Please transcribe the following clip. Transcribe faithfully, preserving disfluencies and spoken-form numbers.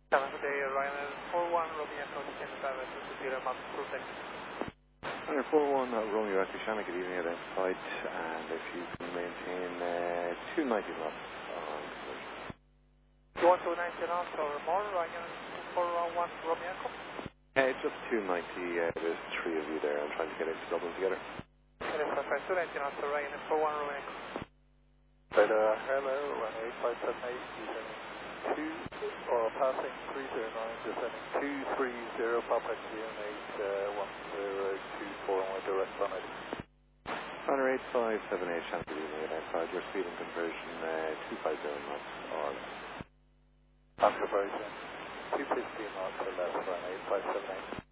Seven today, Ryanair four one Romeo Echo ten seven to zero Max Protect. Ryanair four one Romeo Echo Shannon, good evening, identified, and if you can maintain uh, two ninety knots on conversion. You want two ninety knots or more, Ryanair four one Romeo Echo? Uh, just two ninety, uh, there's three of you there, I'm trying to get into Dublin together. It is perfect, two ninety knots, Ryanair four one Romeo Echo. Right, uh, hello, one eight five seven eight, descending two, or passing three zero nine, descending two three zero, Papa June eight one zero two four, my direct on it. Ryanair eight five seven eight, Shannon, good evening, identified, your speed and conversion, uh, two five zero knots or less. On conversion, two fifteen knots or less, Ryanair eight five seven eight.